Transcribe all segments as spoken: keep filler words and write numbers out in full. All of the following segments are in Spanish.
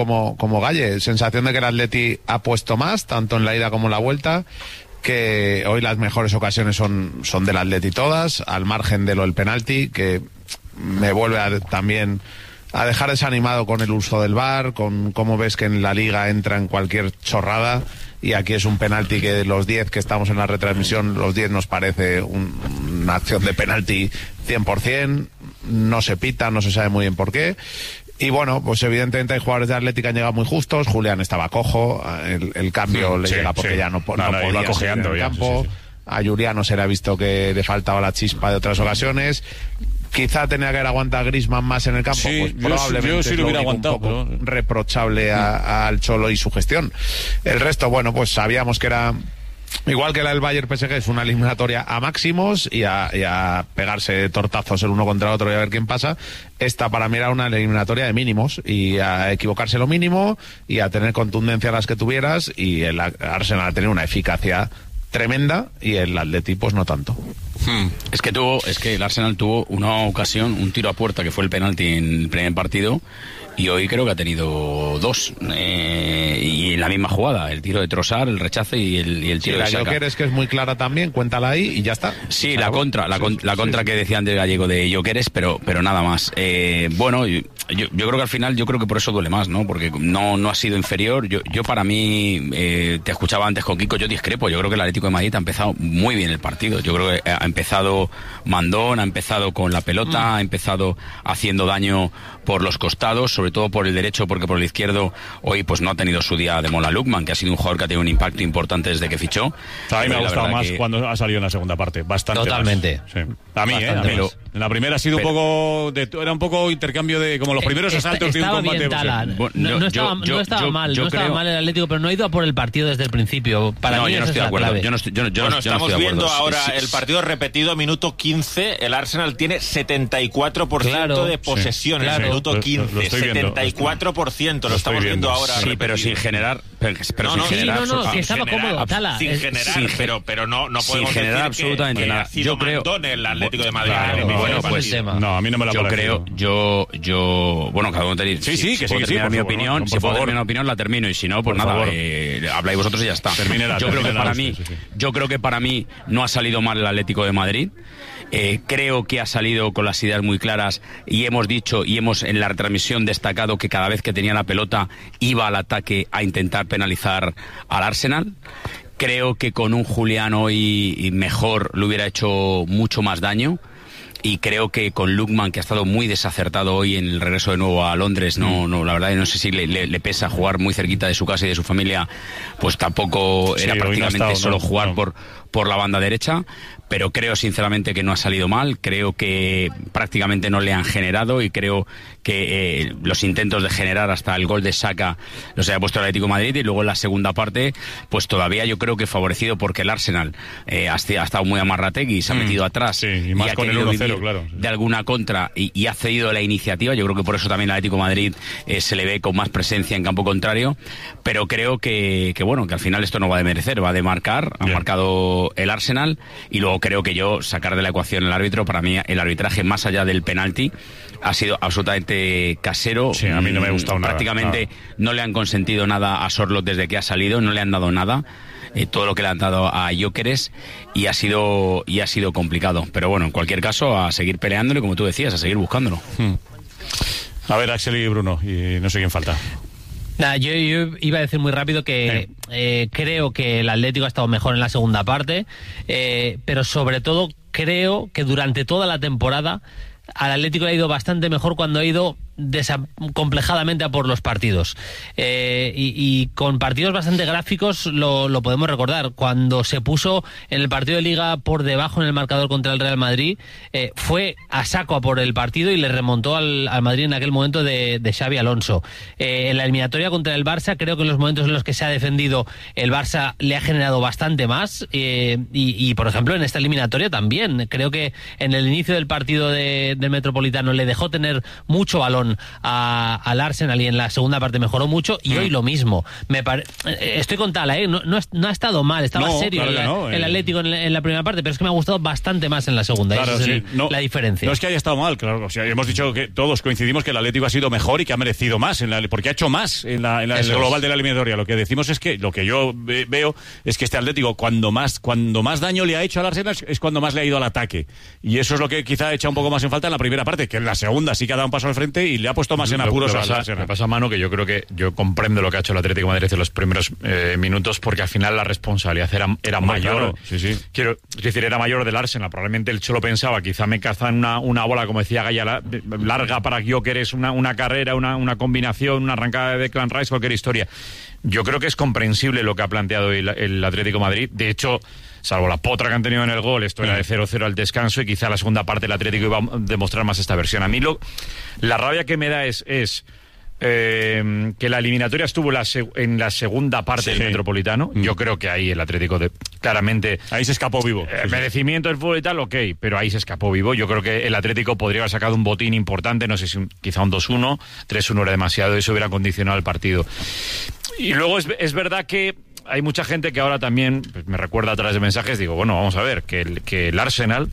como, como Galle, sensación de que el Atleti ha puesto más, tanto en la ida como en la vuelta, que hoy las mejores ocasiones son, son del Atleti todas, al margen de lo del penalti, que me vuelve a, también a dejar desanimado con el uso del V A R, con cómo ves que en la Liga entra en cualquier chorrada, y aquí es un penalti que de los diez que estamos en la retransmisión, los diez nos parece un, una acción de penalti cien por ciento, no se pita, no se sabe muy bien por qué. Y bueno, pues evidentemente hay jugadores de Atlético que han llegado muy justos. Julián estaba cojo, el, el cambio sí, le sí, llega porque sí. ya no, no, no, no podía iba seguir en el ya, campo. sí, sí, sí. A Juliano se le ha visto que le faltaba la chispa de otras ocasiones. Quizá tenía que haber aguantado a Griezmann más en el campo, Sí, pues yo, probablemente yo sí es lo lo hubiera único aguantado, un poco pero... reprochable a, a, al Cholo y su gestión. El resto, bueno, pues sabíamos que era... Igual que la del Bayern P S G, es una eliminatoria a máximos y a, y a pegarse tortazos el uno contra el otro y a ver quién pasa. Esta para mí era una eliminatoria de mínimos y a equivocarse lo mínimo y a tener contundencia las que tuvieras, y el Arsenal a tener una eficacia tremenda y el Atleti pues no tanto. Hmm. Es que tuvo, es que el Arsenal tuvo una ocasión, un tiro a puerta que fue el penalti en el primer partido, y hoy creo que ha tenido dos, eh, y en la misma jugada, el tiro de Trossard, el rechace y el, y el tiro sí, de Saka. La Gyökeres, que es muy clara también, cuéntala ahí y ya está. Sí, la contra, la, con, la contra sí, que decía antes Gallego de Gyökeres, pero pero nada más. Eh, bueno, yo, yo creo que al final, yo creo que por eso duele más, ¿no? Porque no no ha sido inferior. Yo yo para mí, eh, te escuchaba antes con Kiko, yo discrepo. Yo creo que el Atlético de Madrid ha empezado muy bien el partido. Yo creo que ha empezado mandón, ha empezado con la pelota, mm. ha empezado haciendo daño por los costados, sobre todo por el derecho, porque por el izquierdo hoy pues no ha tenido su día de Mola Lukman, que ha sido un jugador que ha tenido un impacto importante desde que fichó. A mí me ha gustado más que... cuando ha salido en la segunda parte, bastante Totalmente. Más. Sí. A mí, bastante eh, a mí. En la primera ha sido pero... un poco de, era un poco intercambio de como los primeros asaltos de un combate. Bien, Tala. Pues, no, no, no estaba, yo, no estaba yo, mal, yo no estaba creo... mal el Atlético, pero no ha ido a por el partido desde el principio. Para no, mí yo no estoy de acuerdo. Yo no estoy, yo, yo bueno, no, estamos yo no viendo acuerdo. ahora sí, sí, el partido repetido, minuto quince, el Arsenal tiene setenta y cuatro por ciento claro, de posesión sí, en el claro. minuto quince, setenta y cuatro por ciento, lo, lo estamos viendo, viendo ahora. Sí, repetido. Pero sin generar, pero, pero no, sin no, generar, sí, no, no, sin que estaba generar, cómodo, Tala. Sin generar, sin, pero pero no no podemos sin generar decir absolutamente que, nada. Que ha sido yo creo el Atlético de Madrid. Claro, claro, bueno, pues no, a mí no me lo ha yo parecido. creo, yo yo bueno, cada uno tiene. Sí, sí, si, que si sí, que sí, mi favor, opinión, por si puedo favor. terminar mi opinión la termino, y si no pues por nada, favor. eh, habláis vosotros y ya está. Termínela, yo creo que para usted, mí, sí, sí. yo creo que para mí no ha salido mal el Atlético de Madrid. Eh, creo que ha salido con las ideas muy claras, y hemos dicho y hemos en la retransmisión destacado que cada vez que tenía la pelota iba al ataque a intentar penalizar al Arsenal. Creo que con un Julián hoy mejor le hubiera hecho mucho más daño. Y creo que con Lukman, que ha estado muy desacertado hoy en el regreso de nuevo a Londres, no, no, la verdad no sé si le, le, le pesa jugar muy cerquita de su casa y de su familia, pues tampoco sí, era prácticamente no estado, solo no, jugar no. por por la banda derecha, pero creo sinceramente que no ha salido mal. Creo que prácticamente no le han generado, y creo que eh, los intentos de generar hasta el gol de Saka los haya puesto el Atlético de Madrid, y luego en la segunda parte pues todavía yo creo que favorecido porque el Arsenal eh, ha, ha estado muy amarrategui y se ha metido mm, atrás sí, y más y con el uno cero, claro, sí. de alguna contra y, y ha cedido la iniciativa. Yo creo que por eso también el Atlético de Madrid eh, se le ve con más presencia en campo contrario, pero creo que, que bueno, que al final esto no va de merecer, va de marcar. Ha marcado el Arsenal, y luego creo que yo sacar de la ecuación el árbitro, para mí el arbitraje más allá del penalti ha sido absolutamente casero. Sí, a mí no me ha gustado nada. Prácticamente nada. No le han consentido nada a Sorloth desde que ha salido, no le han dado nada. Eh, todo lo que le han dado a Gyökeres, y ha sido y ha sido complicado, pero bueno, en cualquier caso a seguir peleándolo, como tú decías, a seguir buscándolo. Hmm. A ver, Axel y Bruno, y no sé quién falta. Nah, yo, yo iba a decir muy rápido que sí. eh, creo que el Atlético ha estado mejor en la segunda parte, eh, pero sobre todo creo que durante toda la temporada al Atlético le ha ido bastante mejor cuando ha ido desacomplejadamente a por los partidos, eh, y, y con partidos bastante gráficos lo, lo podemos recordar. Cuando se puso en el partido de Liga por debajo en el marcador contra el Real Madrid, eh, fue a saco a por el partido y le remontó al, al Madrid en aquel momento de, de Xabi Alonso. Eh, en la eliminatoria contra el Barça, creo que en los momentos en los que se ha defendido el Barça le ha generado bastante más, eh, y, y por ejemplo en esta eliminatoria también creo que en el inicio del partido de, del Metropolitano le dejó tener mucho balón presión a, al Arsenal y en la segunda parte mejoró mucho, y mm. hoy lo mismo. Me pare... Estoy con Tala, ¿eh? no, no, no ha estado mal, estaba no, serio claro el, no, el Atlético en la, en la primera parte, pero es que me ha gustado bastante más en la segunda. Claro, Esa sí. es el, no, la diferencia. No es que haya estado mal, claro. O sea, hemos dicho que todos coincidimos que el Atlético ha sido mejor y que ha merecido más, en la, porque ha hecho más en, la, en la, el global es. de la eliminatoria. Lo que decimos es que, lo que yo ve, veo es que este Atlético, cuando más, cuando más daño le ha hecho al Arsenal, es cuando más le ha ido al ataque. Y eso es lo que quizá ha echado un poco más en falta en la primera parte, que en la segunda sí que ha dado un paso al frente y le ha puesto más en apuros al Arsenal. Me pasa, mano, que yo creo que yo comprendo lo que ha hecho el Atlético de Madrid en los primeros eh, minutos, porque al final la responsabilidad era, era Hombre, mayor. Claro, sí, sí. Quiero decir, era mayor del Arsenal. Probablemente el Cholo pensaba, quizá me cazan una, una bola, como decía Gaya, la, larga para Gyökeres, una, una carrera, una, una combinación, una arrancada de Declan Rice, cualquier historia. Yo creo que es comprensible lo que ha planteado el, el Atlético de Madrid. De hecho, salvo la potra que han tenido en el gol, esto era de cero cero al descanso, y quizá la segunda parte el Atlético iba a demostrar más esta versión. A mí lo, la rabia que me da es, es eh, que la eliminatoria estuvo la seg- en la segunda parte sí, del Metropolitano. Mm. Yo creo que ahí el Atlético de, claramente... Ahí se escapó vivo. Eh, sí, merecimiento del fútbol y tal, ok, pero ahí se escapó vivo. Yo creo que el Atlético podría haber sacado un botín importante, no sé si un, quizá un dos uno, tres uno era demasiado, y eso hubiera condicionado el partido. Y luego es, es verdad que hay mucha gente que ahora también pues, me recuerda a través de mensajes, digo, bueno, vamos a ver, que el, que el Arsenal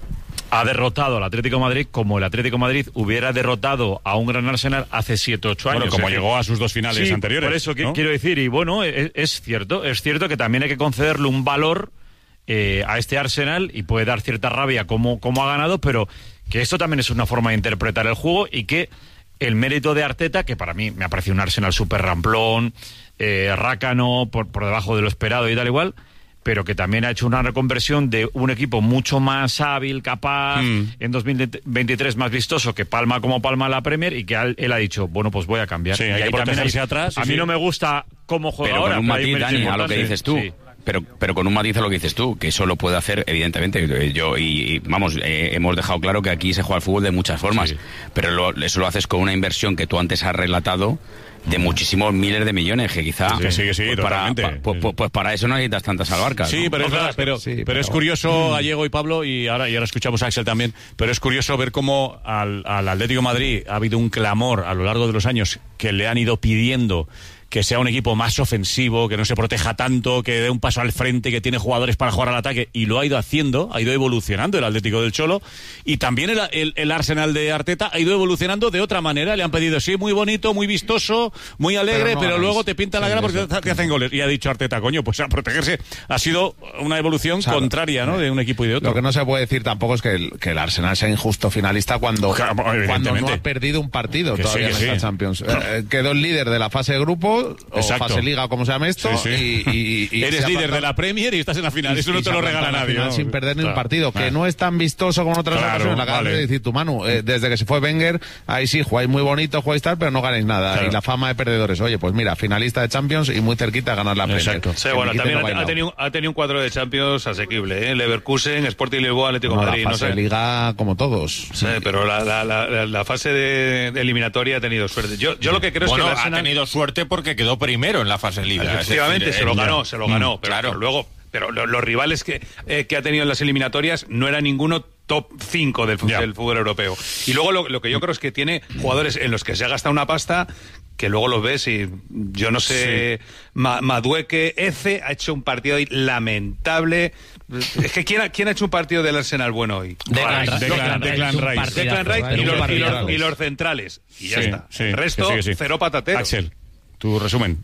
ha derrotado al Atlético de Madrid como el Atlético de Madrid hubiera derrotado a un gran Arsenal hace siete ocho años. Bueno, como es llegó que, a sus dos finales sí, anteriores. Por eso ¿no? quiero decir, y bueno, es, es cierto, es cierto que también hay que concederle un valor eh, a este Arsenal, y puede dar cierta rabia como, como ha ganado, pero que esto también es una forma de interpretar el juego, y que el mérito de Arteta, que para mí me ha parecido un Arsenal súper ramplón, eh, rácano, por, por debajo de lo esperado y tal igual, pero que también ha hecho una reconversión de un equipo mucho más hábil, capaz, mm. en dos mil veintitrés más vistoso, que palma como palma la Premier, y que él, él ha dicho, bueno, pues voy a cambiar. Sí, y hay ahí que protegerse hay, atrás. A sí, mí sí. no me gusta cómo juega pero ahora. Con un matiz, Dani, a lo que dices tú. Sí. Pero, pero con un matiz a lo que dices tú, que eso lo puede hacer, evidentemente. Yo, y, y vamos, eh, hemos dejado claro que aquí se juega al fútbol de muchas formas, sí. pero lo, eso lo haces con una inversión que tú antes has relatado, de muchísimos miles de millones, que quizá que sí, que sí, pues, para, pa, pues, pues para eso no necesitas tantas albarcas. Sí, ¿no? pero, es, verdad, pero, sí, pero, pero es curioso, Gallego y Pablo, y ahora, y ahora escuchamos a Axel también, pero es curioso ver cómo al, al Atlético de Madrid ha habido un clamor a lo largo de los años que le han ido pidiendo que sea un equipo más ofensivo, que no se proteja tanto, que dé un paso al frente, que tiene jugadores para jugar al ataque, y lo ha ido haciendo, ha ido evolucionando el Atlético del Cholo, y también el, el, el Arsenal de Arteta ha ido evolucionando de otra manera. Le han pedido, sí, muy bonito, muy vistoso, muy alegre, pero, no pero luego te pinta la cara porque te, te hacen goles. Y ha dicho Arteta, coño, pues a protegerse. Ha sido una evolución claro, contraria, ¿no?, de un equipo y de otro. Lo que no se puede decir tampoco es que el, que el Arsenal sea injusto finalista cuando, claro, cuando no ha perdido un partido que todavía sí, en esta sí. Champions. Eh, quedó el líder de la fase de grupo, o Exacto. fase liga, como se llame esto, sí, sí. Y, y, y eres líder de la Premier y estás en la final. Y, Eso no te lo regala nadie, ¿no? Sin perder ni claro. un partido, que claro. no es tan vistoso como en otras claro, ocasiones. La acabas vale. de decir tu Manu, eh, desde que se fue Wenger, ahí sí, jugáis muy bonito, jugáis tal, pero no ganáis nada. Claro. Y la fama de perdedores. Oye, pues mira, finalista de Champions y muy cerquita a ganar la Premier. Exacto. Sí, bueno, también ha, ha, tenido, ha tenido un cuadro de Champions asequible, ¿eh? Leverkusen, Sporting Lisboa, Atlético no, Madrid. La fase no sé. de liga como todos. Sí, pero la, la, la, la fase de, de eliminatoria ha tenido suerte. Yo, yo lo que creo bueno, es que el Arsenal ha tenido suerte porque quedó primero en la fase de liga. Efectivamente, se lo ganó, se lo ganó. Mm, pero, claro. pero luego, pero los, los rivales que, eh, que ha tenido en las eliminatorias no era ninguno top cinco del, yeah. del fútbol europeo. Y luego lo, lo que yo creo es que tiene jugadores en los que se ha gastado una pasta que luego los ves y yo no sé, sí. Ma, Madueke, Eze ha hecho un partido hoy lamentable. Es que ¿quién ha, ¿quién ha hecho un partido del Arsenal bueno hoy? Declan, Declan, Declan Rice. Declan Rice y los, y, los, y los centrales. Y ya sí, está. Sí, el resto, que sí, que sí. cero patatero. Axel, tu resumen.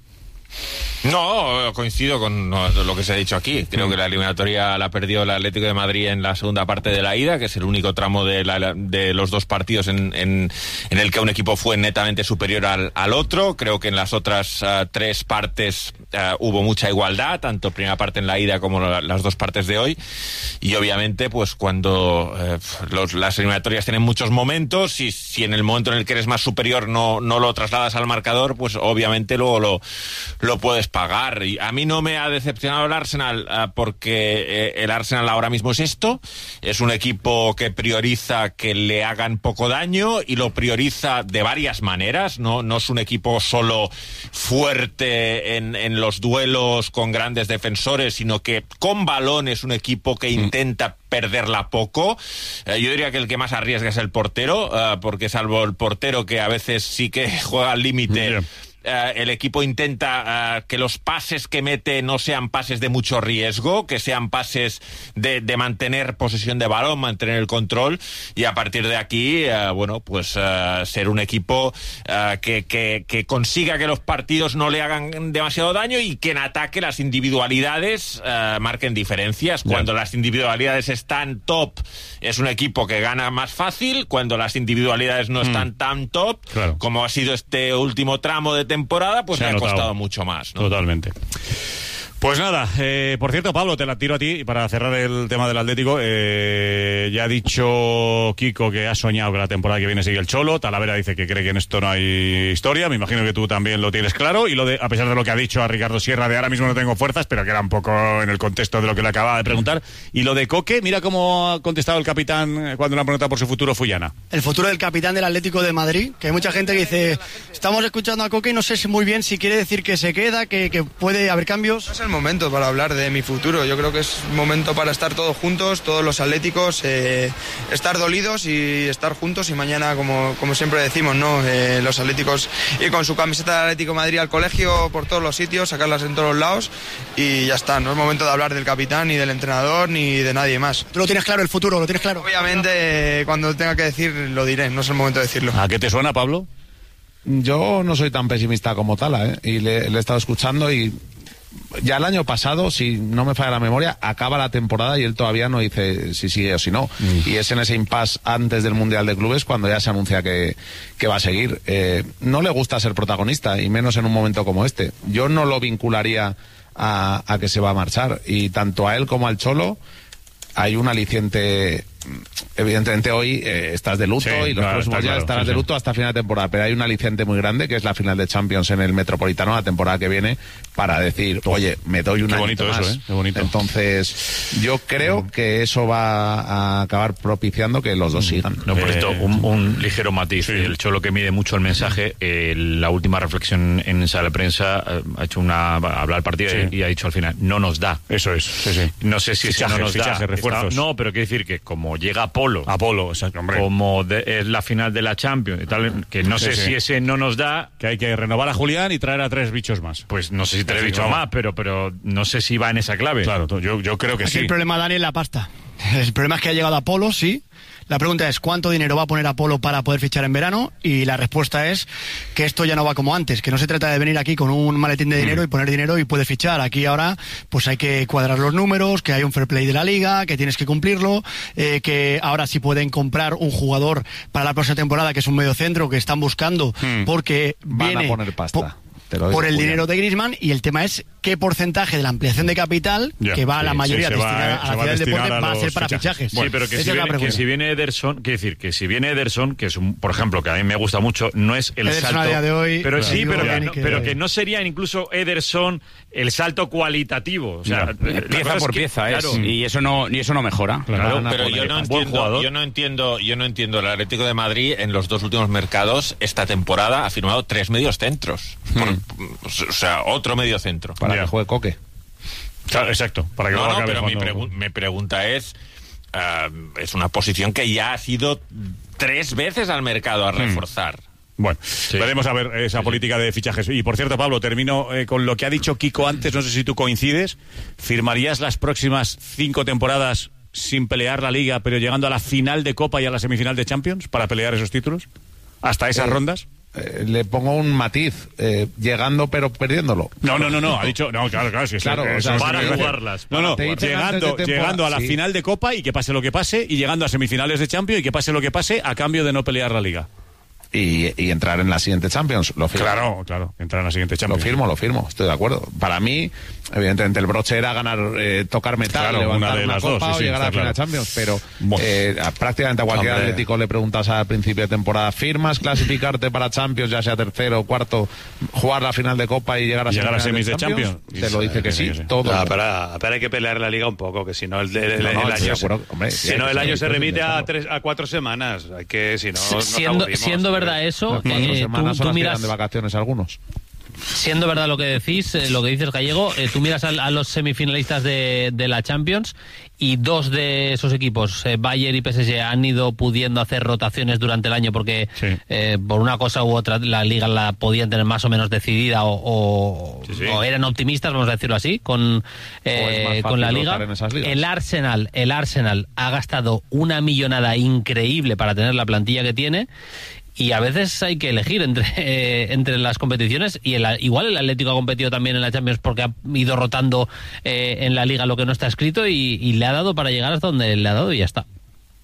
No, coincido con no, lo que se ha dicho aquí. Creo que la eliminatoria la perdió el Atlético de Madrid en la segunda parte de la ida, que es el único tramo de, la, de los dos partidos en, en, en el que un equipo fue netamente superior al, al otro. Creo que en las otras uh, tres partes uh, hubo mucha igualdad, tanto primera parte en la ida como la, las dos partes de hoy. Y obviamente, pues cuando uh, los, las eliminatorias tienen muchos momentos, y si en el momento en el que eres más superior no, no lo trasladas al marcador, pues obviamente luego lo, lo puedes pagar. Y a mí no me ha decepcionado el Arsenal uh, porque eh, el Arsenal ahora mismo es esto, es un equipo que prioriza que le hagan poco daño y lo prioriza de varias maneras, no, no es un equipo solo fuerte en, en los duelos con grandes defensores, sino que con balón es un equipo que intenta perderla poco. Eh, yo diría que el que más arriesga es el portero, uh, porque salvo el portero que a veces sí que juega al límite, yeah. Uh, el equipo intenta uh, que los pases que mete no sean pases de mucho riesgo, que sean pases de, de mantener posesión de balón, mantener el control, y a partir de aquí, uh, bueno, pues uh, ser un equipo uh, que, que, que consiga que los partidos no le hagan demasiado daño y que en ataque las individualidades uh, marquen diferencias. Cuando yeah. las individualidades están top, es un equipo que gana más fácil. Cuando las individualidades no mm. están tan top, claro. como ha sido este último tramo de temporada, pues me ha costado mucho más, ¿no? Totalmente. Pues nada, eh, por cierto, Pablo, te la tiro a ti para cerrar el tema del Atlético. Eh, ya ha dicho Kiko que ha soñado que la temporada que viene sigue el Cholo. Talavera dice que cree que en esto no hay historia. Me imagino que tú también lo tienes claro. Y lo de, a pesar de lo que ha dicho a Ricardo Sierra de ahora mismo no tengo fuerzas, pero que era un poco en el contexto de lo que le acababa de preguntar. Y lo de Coque, mira cómo ha contestado el capitán cuando le han preguntado por su futuro Fullana. El futuro del capitán del Atlético de Madrid, que hay mucha gente que dice, estamos escuchando a Coque y no sé muy bien si quiere decir que se queda, que, que puede haber cambios. No es el momento para hablar de mi futuro. Yo creo que es momento para estar todos juntos, todos los atléticos, eh, estar dolidos y estar juntos, y mañana, como, como siempre decimos, ¿no? Eh, los atléticos ir con su camiseta del Atlético de Madrid al colegio, por todos los sitios, sacarlas en todos los lados, y ya está. No es momento de hablar del capitán, ni del entrenador, ni de nadie más. ¿Tú lo tienes claro, el futuro? ¿Lo tienes claro? Obviamente, eh, cuando tenga que decir, lo diré. No es el momento de decirlo. ¿A qué te suena, Pablo? Yo no soy tan pesimista como Tala, ¿eh? Y le, le he estado escuchando y ya el año pasado, si no me falla la memoria, acaba la temporada y él todavía no dice si sigue o si no. Mm. Y es en ese impasse antes del Mundial de Clubes cuando ya se anuncia que, que va a seguir. Eh, no le gusta ser protagonista, y menos en un momento como este. Yo no lo vincularía a, a que se va a marchar. Y tanto a él como al Cholo hay un aliciente. Evidentemente hoy eh, estás de luto, sí, y los claro, próximos días claro, estarás sí, de luto sí. hasta final de temporada, pero hay un aliciente muy grande que es la final de Champions en el Metropolitano la temporada que viene, para decir, oye, me doy un Qué añito bonito más. Eso, ¿eh? Qué bonito. Entonces yo creo que eso va a acabar propiciando que los dos sigan. No, por Eh, esto, un, un ligero matiz. Sí. El Cholo, que mide mucho el mensaje, eh, la última reflexión en sala de prensa eh, ha hecho una hablar el partido sí. y, y ha dicho al final, no nos da. Eso es. Sí, sí. No sé si fichajes, ese no nos fichajes, da. refuerzos. Está, no, pero quiere decir que como llega Apolo, Apolo, exacto, hombre. como de, es la final de la Champions y tal, que no Sí, sé sí. si ese no nos da, Que hay que renovar a Julián y traer a tres bichos más. pues no sé si te lo he Sí, dicho no. más, pero, pero no sé si va en esa clave. Claro, yo, yo creo que Aquí sí. el problema, Dani, es la pasta. El problema es que ha llegado Apolo, sí. La pregunta es cuánto dinero va a poner Apolo para poder fichar en verano, y la respuesta es que esto ya no va como antes, que no se trata de venir aquí con un maletín de dinero mm. y poner dinero y puedes fichar. Aquí ahora pues hay que cuadrar los números, que hay un fair play de la liga, que tienes que cumplirlo, eh, que ahora sí pueden comprar un jugador para la próxima temporada, que es un mediocentro que están buscando, mm. porque van viene a poner pasta. Po- por el dinero de Griezmann, y el tema es qué porcentaje de la ampliación de capital, Ya, que va a la sí, mayoría sí, se destinada va, a se la va ciudad del destinar deporte, a va a ser los para fichajes. fichajes. Sí, pero que Esa si, es la viene, que pregunta. si viene Ederson, quiere decir que si viene Ederson, que es un, por ejemplo, que a mí me gusta mucho, no es el Ederson salto. a día de hoy, pero claro, sí, digo, pero, que Dani, no, que- pero que no sería incluso Ederson el salto cualitativo. O sea, Ya. la cosa Pieza es por que, pieza es, claro, y eso no, y eso no mejora. Claro, Van a pero poner yo no, un buen entiendo, jugador. yo no entiendo, yo no entiendo el Atlético de Madrid en los dos últimos mercados esta temporada ha firmado tres medios centros, Por- o sea, otro medio centro. Para Ya. que juegue Coque. Claro, exacto. Para que No, luego no, acabe pero mi, jugando- pregu- mi pregunta es, ah, es una posición que ya ha sido tres veces al mercado a reforzar. Bueno, veremos a ver esa política de fichajes. Y por cierto, Pablo, termino eh, con lo que ha dicho Kiko antes, no sé si tú coincides. ¿Firmarías las próximas cinco temporadas sin pelear la Liga, pero llegando a la final de Copa y a la semifinal de Champions para pelear esos títulos? ¿Hasta esas Eh, rondas? Eh, le pongo un matiz, eh, llegando pero perdiéndolo. No, no, no, no, ha dicho, no, claro, claro, sí, Claro, eso o sea, es- para eso es- jugarlas, No, no, Te dicen llegando, antes de temporada, llegando a la sí. final de Copa y que pase lo que pase, y llegando a semifinales de Champions y que pase lo que pase a cambio de no pelear la Liga. y, y entrar en la siguiente Champions. Lo firmo. Claro, claro, entrar en la siguiente Champions. Lo firmo, lo firmo, estoy de acuerdo. Para mí, evidentemente, el broche era ganar, eh, tocar metal, Claro, levantar una de una las copa dos, sí, o sí, llegar a la está final claro. Champions, pero Bueno. eh, a- prácticamente a cualquier Hombre. atlético le preguntas al principio de temporada, ¿firmas clasificarte para Champions, ya sea tercero o cuarto, jugar la final de Copa y llegar a, Llegar a semifinales semis de Champions? Te lo dice que sí, Sí, sí. todo. No, pero, pero hay que pelear la liga un poco, que si no el, el- No, el no, año, estoy de se- acuerdo, hombre, sí, si hay no que el ser año se ambicioso y remite a intentarlo. tres a cuatro semanas. Hay que si no nos siendo, aburrimos, siendo ¿sabes? verdad eso, Las cuatro eh, semanas tú, son tú las que miras, dan de vacaciones algunos. siendo verdad lo que decís, eh, lo que dices Gallego, eh, tú miras a, a los semifinalistas de, de la Champions y dos de esos equipos, eh, Bayern y P S G, han ido pudiendo hacer rotaciones durante el año porque Sí. eh, por una cosa u otra la liga la podían tener más o menos decidida o, o- Sí, sí. o eran optimistas, vamos a decirlo así, con, eh, O es más con la fácil liga. rotar en esas ligas. El Arsenal, el Arsenal ha gastado una millonada increíble para tener la plantilla que tiene. Y a veces hay que elegir entre, eh, entre las competiciones y el, igual el Atlético ha competido también en la Champions porque ha ido rotando eh, en la Liga lo que no está escrito y, y le ha dado para llegar hasta donde le ha dado y ya está.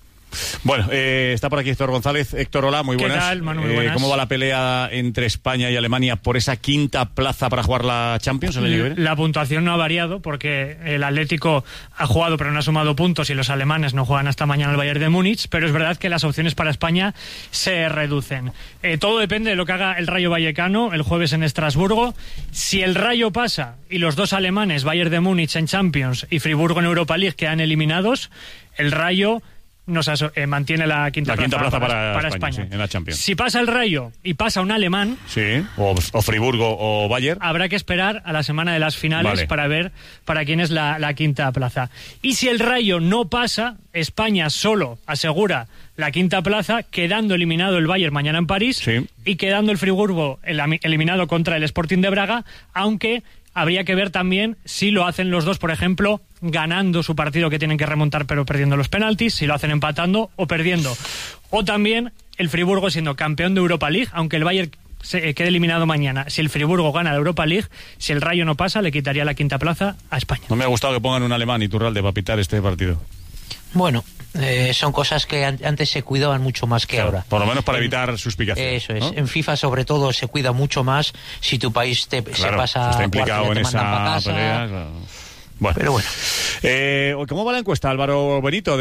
Bueno, eh, está por aquí Héctor González. Héctor, hola, muy ¿Qué buenas. tal, Manu? Muy Eh, buenas. ¿Cómo va la pelea entre España y Alemania por esa quinta plaza para jugar la Champions el año que viene? La puntuación no ha variado porque el Atlético ha jugado pero no ha sumado puntos y los alemanes no juegan hasta mañana el Bayern de Múnich, pero es verdad que las opciones para España se reducen. Eh, todo depende de lo que haga el Rayo Vallecano el jueves en Estrasburgo. Si el Rayo pasa y los dos alemanes, Bayern de Múnich en Champions y Friburgo en Europa League, quedan eliminados, el Rayo nos aso- eh, mantiene la quinta, La quinta plaza para, para España, sí, en la Champions. Si pasa el Rayo y pasa un alemán, Sí, o, o Friburgo o Bayern. habrá que esperar a la semana de las finales Vale. para ver para quién es la, la quinta plaza. Y si el Rayo no pasa, España solo asegura la quinta plaza, quedando eliminado el Bayern mañana en París Sí. y quedando el Friburgo el- eliminado contra el Sporting de Braga, aunque habría que ver también si lo hacen los dos, por ejemplo, ganando su partido que tienen que remontar pero perdiendo los penaltis, si lo hacen empatando o perdiendo. O también el Friburgo siendo campeón de Europa League, aunque el Bayern se quede eliminado mañana. Si el Friburgo gana la Europa League, si el Rayo no pasa, le quitaría la quinta plaza a España. No me ha gustado que pongan un alemán Iturralde para pitar este partido. Bueno, eh, son cosas que an- antes se cuidaban mucho más que Claro, ahora. por lo menos para En- evitar suspicacias. Eso es. ¿no? En FIFA, sobre todo, se cuida mucho más si tu país te, se Claro, pasa si está a implicado cuartos, en ya te mandan pa' esa casa. pelea. Claro. Bueno. Pero bueno. Eh, ¿Cómo va la encuesta, Álvaro Benito,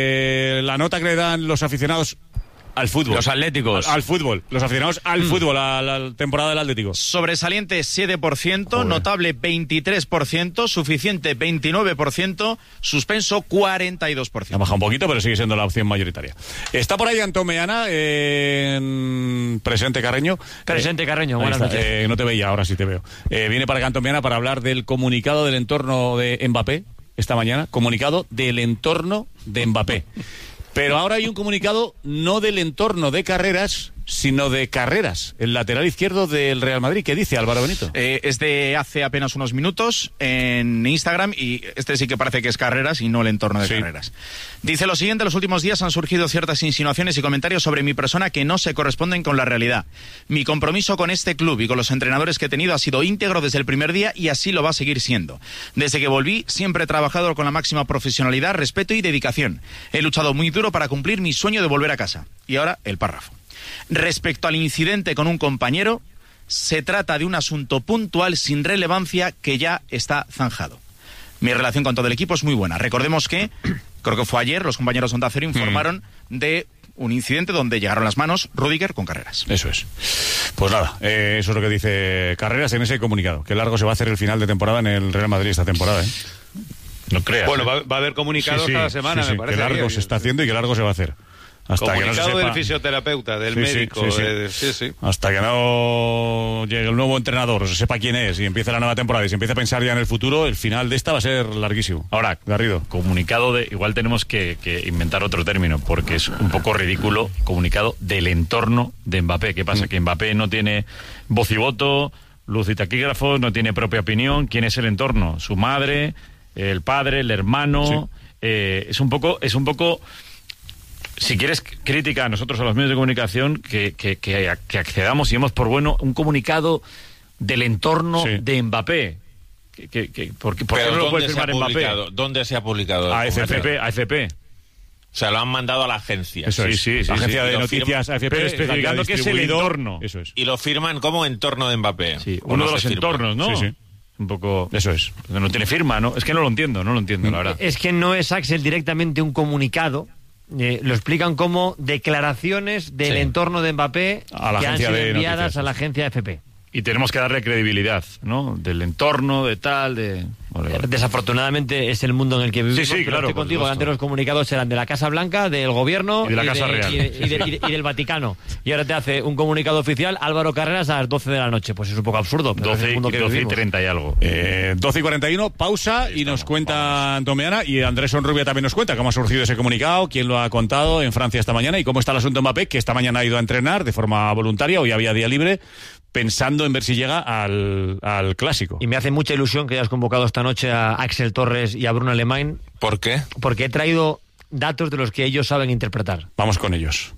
de la nota que le dan los aficionados al fútbol? Los atléticos. Al, al fútbol. Los aficionados al fútbol, a la temporada del Atlético. Sobresaliente siete por ciento, Joder. notable veintitrés por ciento, suficiente veintinueve por ciento, suspenso cuarenta y dos por Ha ciento. bajado un poquito, pero sigue siendo la opción mayoritaria. Está por ahí Antón Meana, eh, en presente Carreño. Presente, Eh, Carreño, ahí buenas está. noches. Eh, no te veía, ahora sí te veo. Eh, viene para acá Antón Meana para hablar del comunicado del entorno de Mbappé esta mañana. Comunicado del entorno de Mbappé. Pero ahora hay un comunicado no del entorno de Carreras, sino de Carreras, el lateral izquierdo del Real Madrid. ¿Qué dice Álvaro Benito? Eh, es de hace apenas unos minutos en Instagram y este sí que parece que es Carreras y no el entorno de Sí. Carreras. Dice lo siguiente: los últimos días han surgido ciertas insinuaciones y comentarios sobre mi persona que no se corresponden con la realidad. Mi compromiso con este club y con los entrenadores que he tenido ha sido íntegro desde el primer día y así lo va a seguir siendo. Desde que volví siempre he trabajado con la máxima profesionalidad, respeto y dedicación. He luchado muy duro para cumplir mi sueño de volver a casa. Y ahora el párrafo. Respecto al incidente con un compañero, se trata de un asunto puntual sin relevancia que ya está zanjado. Mi relación con todo el equipo es muy buena. Recordemos que, creo que fue ayer, los compañeros de Onda Cero informaron de un incidente donde llegaron las manos Rüdiger con Carreras. Eso es. Pues nada, eh, eso es lo que dice Carreras en ese comunicado. Que largo se va a hacer el final de temporada en el Real Madrid esta temporada, ¿eh? No creas. Bueno, ¿eh? va, va a haber comunicados Sí, sí, cada semana, sí, sí, me parece. que largo bien. se está haciendo y que largo se va a hacer. Hasta que no Comunicado se sepa, del fisioterapeuta, del Sí, sí, médico. sí, sí. de- sí, sí. Hasta que no llegue el nuevo entrenador, o se sepa quién es y empiece la nueva temporada y se empiece a pensar ya en el futuro, el final de esta va a ser larguísimo. Ahora, Garrido. comunicado de. Igual tenemos que, que inventar otro término, porque es un poco ridículo. Comunicado del entorno de Mbappé. ¿Qué pasa? Mm. Que Mbappé no tiene voz y voto, luz y taquígrafo, no tiene propia opinión. ¿Quién es el entorno? Su madre, el padre, el hermano. Sí. Eh, es un poco. Es un poco. Si quieres crítica a nosotros, a los medios de comunicación, que, que, que, que accedamos y demos por bueno un comunicado del entorno Sí. de Mbappé. Que, que, que- ¿Por qué, por qué Pero no lo puede ¿dónde se ha firmar Mbappé? publicado? ¿Dónde se ha publicado? A F P, a F P. O sea, lo han mandado a la agencia. Eso es. Sí, sí, la sí, agencia sí. de Y noticias firma, A F P. pero especificando que es el entorno. Eso es. Y lo firman como entorno de Mbappé. Sí, uno de los entornos, ¿no? Sí, sí. Un poco... Eso es. No tiene firma, ¿no? Es que no lo entiendo, no lo entiendo, la verdad. Es que no es Axel directamente un comunicado. Eh, lo explican como declaraciones del sí. entorno de Mbappé a la que han agencia sido de enviadas noticias. a la agencia A F P. Y tenemos que darle credibilidad, ¿no? Del entorno, de tal, de... Vale, vale. Desafortunadamente es el mundo en el que vivimos. Sí, sí, claro. Estoy contigo, antes los comunicados eran de la Casa Blanca, del gobierno y de la Casa de, Real. Y, de, y, de, y, de, y del Vaticano. Y ahora te hace un comunicado oficial Álvaro Carreras a las doce de la noche. Pues es un poco absurdo, pero doce, es el mundo que doce vivimos. y treinta y algo. Eh, doce y cuarenta y uno, pausa y nos cuenta Antomeana y Andrés Onrubia también nos cuenta cómo ha surgido ese comunicado, quién lo ha contado en Francia esta mañana y cómo está el asunto Mbappé, que esta mañana ha ido a entrenar de forma voluntaria, hoy había día libre, pensando en ver si llega al, al Clásico. Y me hace mucha ilusión que hayas convocado esta noche a Axel Torres y a Bruno Alemán. ¿Por qué? Porque he traído datos de los que ellos saben interpretar. Vamos con ellos.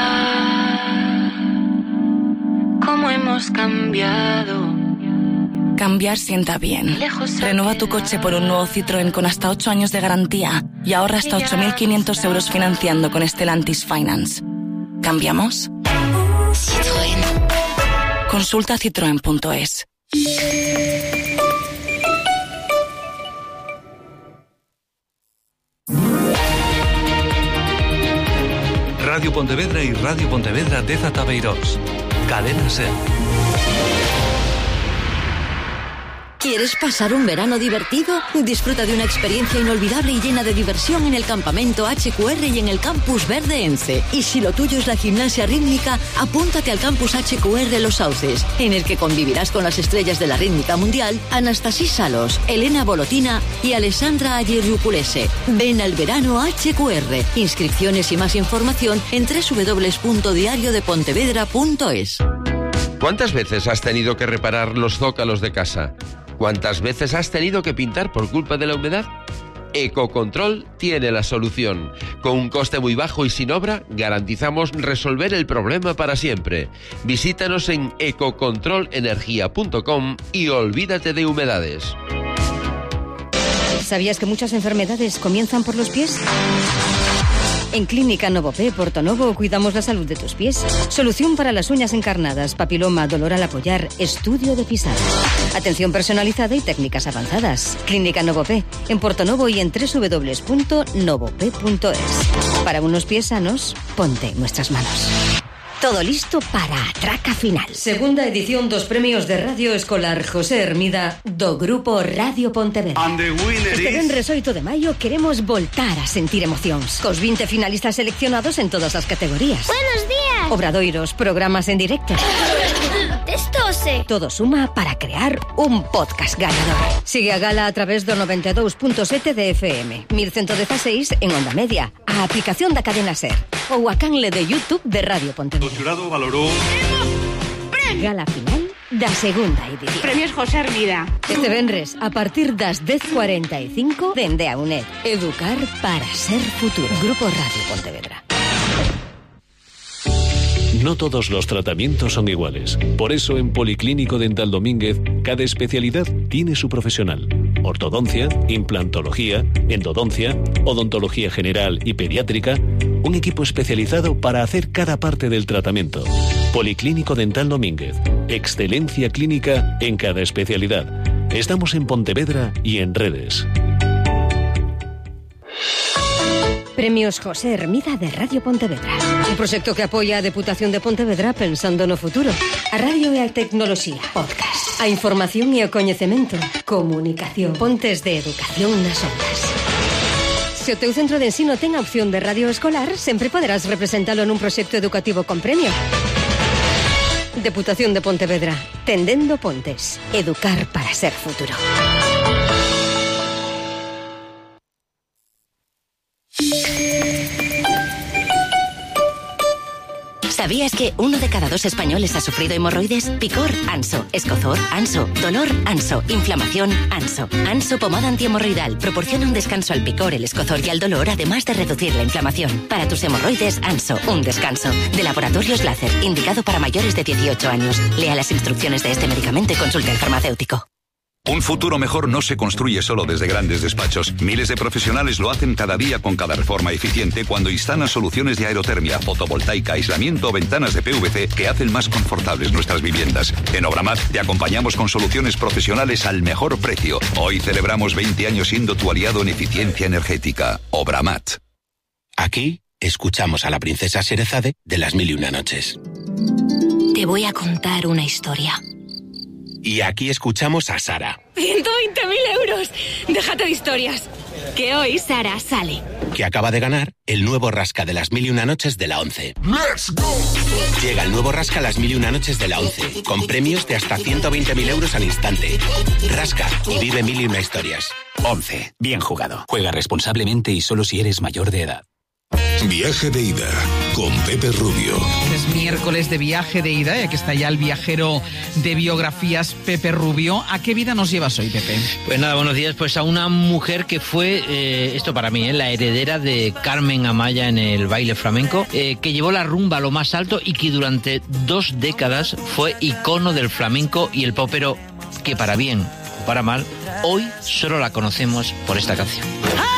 ¿Cómo hemos cambiado? Cambiar sienta bien. Renueva tu coche por un nuevo Citroën con hasta ocho años de garantía y ahorra hasta ocho mil quinientos euros financiando con Stellantis Finance. ¿Cambiamos? Citroën. Consulta citroen punto es. Radio Pontevedra y Radio Pontevedra de Zatabeirós. Cadena SER. ¿Quieres pasar un verano divertido? Disfruta de una experiencia inolvidable y llena de diversión en el campamento H Q R y en el Campus Verde Ence. Y si lo tuyo es la gimnasia rítmica, apúntate al Campus H Q R Los Sauces, en el que convivirás con las estrellas de la rítmica mundial, Anastasia Salos, Elena Bolotina y Alessandra Aguirre-Uculese. Ven al verano H Q R. Inscripciones y más información en doble u doble u doble u punto diario de pontevedra punto es. ¿Cuántas veces has tenido que reparar los zócalos de casa? ¿Cuántas veces has tenido que pintar por culpa de la humedad? Ecocontrol tiene la solución. Con un coste muy bajo y sin obra, garantizamos resolver el problema para siempre. Visítanos en ecocontrol energía punto com y olvídate de humedades. ¿Sabías que muchas enfermedades comienzan por los pies? En Clínica Novopé Portonovo cuidamos la salud de tus pies. Solución para las uñas encarnadas, papiloma, dolor al apoyar, estudio de pisada. Atención personalizada y técnicas avanzadas. Clínica Novopé en Portonovo y en doble u doble u doble u punto novopé punto es. Para unos pies sanos, ponte en nuestras manos. Todo listo para a traca final. Segunda edición dos premios de Radio Escolar José Hermida do Grupo Radio Pontevedra. Este venres oito de maio queremos voltar a sentir emocións. Cos vinte finalistas seleccionados en todas as categorías. Buenos días. Obradoiros, programas en directo. Testose. Todo suma para crear un podcast ganador. Sigue a gala a través do noventa e dous punto sete de F M, mil ciento dieciséis en onda media, a aplicación da cadena SER ou a canle de YouTube de Radio Pontevedra. O xurado valorou Gala final da segunda edición. Premios José Hermida. Este venres, a partir das dez cuarenta e cinco, dende a UNED. Educar para ser futuro. Grupo Radio Pontevedra. No todos los tratamientos son iguales. Por eso en Policlínico Dental Domínguez, cada especialidad tiene su profesional. Ortodoncia, implantología, endodoncia, odontología general y pediátrica. Un equipo especializado para hacer cada parte del tratamiento. Policlínico Dental Domínguez. Excelencia clínica en cada especialidad. Estamos en Pontevedra y en redes. Premios José Hermida de Radio Pontevedra. Un proxecto que apoia a Deputación de Pontevedra pensando no futuro. A radio e a tecnoloxía. Podcast. A información e o coñecemento. Comunicación. Pontes de educación nas ondas. Se o teu centro de ensino ten a opción de radio escolar, sempre poderás representalo nun proxecto educativo con premio. Deputación de Pontevedra. Tendendo pontes. Educar para ser futuro. ¿Sabías que uno de cada dos españoles ha sufrido hemorroides? Picor, Anso. Escozor, Anso. Dolor, Anso. Inflamación, Anso. Anso pomada antihemorroidal proporciona un descanso al picor, el escozor y al dolor, además de reducir la inflamación. Para tus hemorroides, Anso. Un descanso. De Laboratorios Láser, indicado para mayores de dieciocho años. Lea las instrucciones de este medicamento y consulte al farmacéutico. Un futuro mejor no se construye solo desde grandes despachos. Miles de profesionales lo hacen cada día con cada reforma eficiente cuando instalan soluciones de aerotermia, fotovoltaica, aislamiento o ventanas de P V C que hacen más confortables nuestras viviendas. En Obramat te acompañamos con soluciones profesionales al mejor precio. Hoy celebramos veinte años siendo tu aliado en eficiencia energética. Obramat. Aquí escuchamos a la princesa Sherezade de Las Mil y Una Noches. Te voy a contar una historia. Y aquí escuchamos a Sara, ciento veinte mil euros. Déjate de historias. Que hoy Sara sale. que acaba de ganar el nuevo Rasca de Las Mil y Una Noches de la ONCE. ¡Let's go! Llega el nuevo Rasca Las Mil y Una Noches de la ONCE, con premios de hasta ciento veinte mil euros al instante. Rasca y vive mil y una historias. ONCE. Bien jugado. Juega responsablemente y solo si eres mayor de edad. Viaje de ida con Pepe Rubio. Es miércoles de viaje de ida y aquí está ya el viajero de biografías, Pepe Rubio. ¿A qué vida nos llevas hoy, Pepe? Pues nada, buenos días. Pues a una mujer que fue, eh, esto para mí, eh, la heredera de Carmen Amaya en el baile flamenco, eh, que llevó la rumba a lo más alto y que durante dos décadas fue icono del flamenco y el pop, pero que para bien o para mal, hoy solo la conocemos por esta canción.